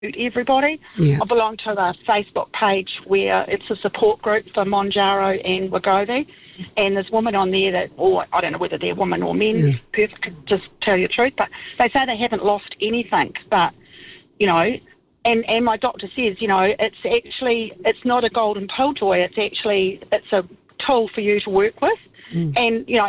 everybody. Yeah. I belong to a Facebook page where it's a support group for Monjaro and Wegovy, and there's women on there that, or I don't know whether they're women or men, perfect, could just tell you the truth, but they say they haven't lost anything, but, you know, and my doctor says, you know, it's not a golden pill toy, it's a tool for you to work with, and, you know,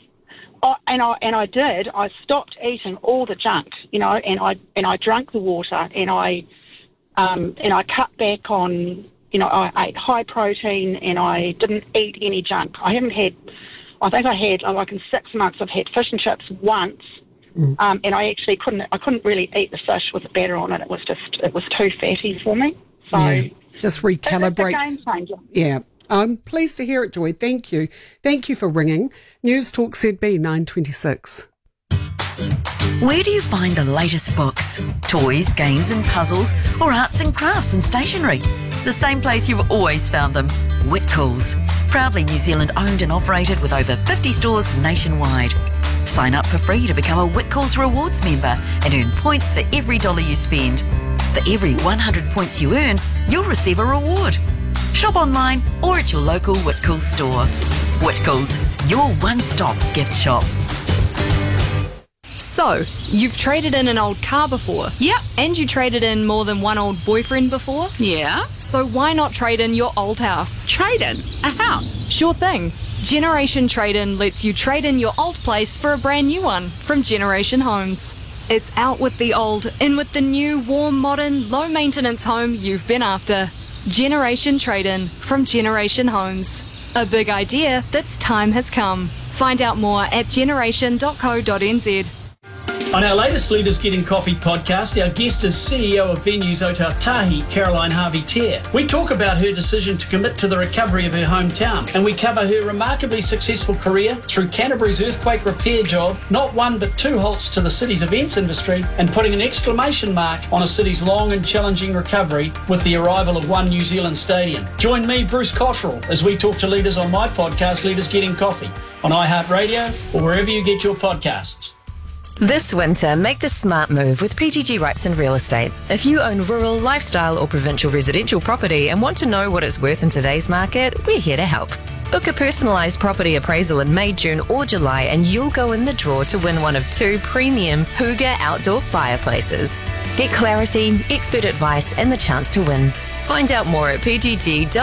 I stopped eating all the junk, you know, and I drank the water, and I cut back on, you know, I ate high protein, and I didn't eat any junk. I think I had, like in 6 months, I've had fish and chips once, and I actually couldn't really eat the fish with the batter on it. It was too fatty for me. So just recalibrates. It's a game changer. Yeah. I'm pleased to hear it, Joy. Thank you. Thank you for ringing. News Talk ZB 926. Where do you find the latest books, toys, games and puzzles, or arts and crafts and stationery? The same place you've always found them, Whitcoulls. Proudly New Zealand owned and operated with over 50 stores nationwide. Sign up for free to become a Whitcoulls Rewards member and earn points for every dollar you spend. For every 100 points you earn, you'll receive a reward. Shop online or at your local Whitcoulls store. Whitcoulls, your one-stop gift shop. So, you've traded in an old car before? Yep. And you traded in more than one old boyfriend before? Yeah. So why not trade in your old house? Trade in a house? Sure thing. Generation Trade-In lets you trade in your old place for a brand new one from Generation Homes. It's out with the old, in with the new, warm, modern, low-maintenance home you've been after. Generation Trade-In from Generation Homes. A big idea that's time has come. Find out more at generation.co.nz. On our latest Leaders Getting Coffee podcast, our guest is CEO of Venues Otautahi, Caroline Harvey-Tear. We talk about her decision to commit to the recovery of her hometown, and we cover her remarkably successful career through Canterbury's earthquake repair job, not one but two halts to the city's events industry, and putting an exclamation mark on a city's long and challenging recovery with the arrival of One New Zealand Stadium. Join me, Bruce Cottrell, as we talk to leaders on my podcast, Leaders Getting Coffee, on iHeartRadio or wherever you get your podcasts. This winter, make the smart move with PGG Wrightson Real Estate. If you own rural, lifestyle or provincial residential property and want to know what it's worth in today's market, we're here to help. Book a personalised property appraisal in May, June or July and you'll go in the draw to win one of two premium Hygge outdoor fireplaces. Get clarity, expert advice and the chance to win. Find out more at pggwre.co.nz.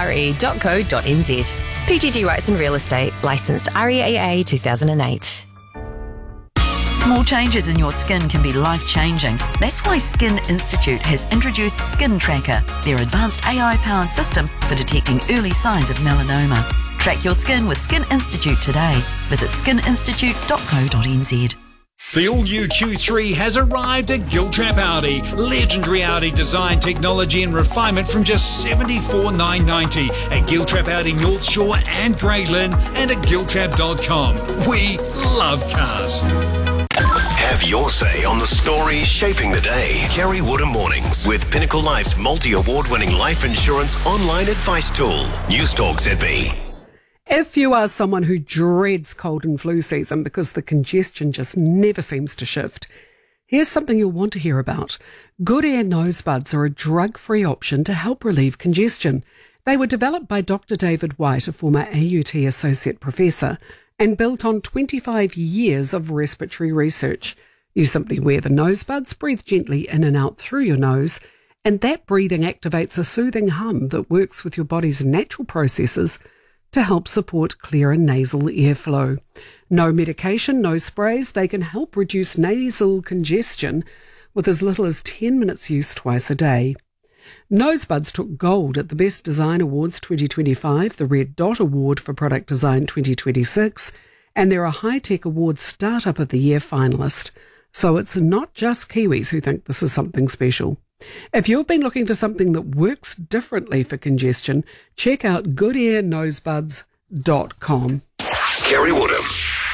PGG Wrightson Real Estate, licensed REAA 2008. Small changes in your skin can be life-changing. That's why Skin Institute has introduced Skin Tracker, their advanced AI-powered system for detecting early signs of melanoma. Track your skin with Skin Institute today. Visit skininstitute.co.nz. The all-new Q3 has arrived at Giltrap Audi. Legendary Audi design, technology and refinement from just $74,990 at Giltrap Audi North Shore and Grey Lynn and at giltrap.com. We love cars. Have your say on the stories shaping the day. Kerry Woodham Mornings with Pinnacle Life's multi-award-winning life insurance online advice tool. News Talk ZB. If you are someone who dreads cold and flu season because the congestion just never seems to shift, here's something you'll want to hear about. Good Air Nose Buds are a drug-free option to help relieve congestion. They were developed by Dr. David White, a former AUT Associate Professor, and built on 25 years of respiratory research. You simply wear the nose buds, breathe gently in and out through your nose, and that breathing activates a soothing hum that works with your body's natural processes to help support clearer nasal airflow. No medication, no sprays, they can help reduce nasal congestion with as little as 10 minutes use twice a day. Nosebuds took gold at the Best Design Awards 2025, the Red Dot Award for Product Design 2026, and they're a High-Tech Awards Startup of the Year finalist. So it's not just Kiwis who think this is something special. If you've been looking for something that works differently for congestion, check out goodairnosebuds.com. Kerry Woodham.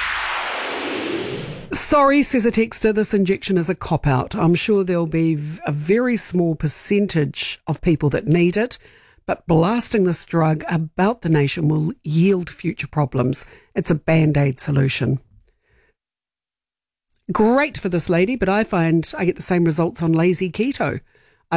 Sorry, says a texter, this injection is a cop-out. I'm sure there'll be a very small percentage of people that need it, but blasting this drug about the nation will yield future problems. It's a Band-Aid solution. Great for this lady, but I find I get the same results on lazy keto.